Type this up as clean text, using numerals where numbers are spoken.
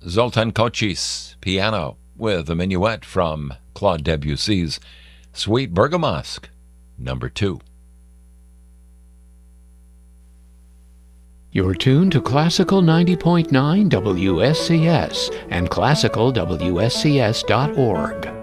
Zoltan Kocis, piano, with a minuet from Claude Debussy's Sweet Bergamasque, number 2. You're tuned to Classical 90.9 WSCS and classicalwscs.org.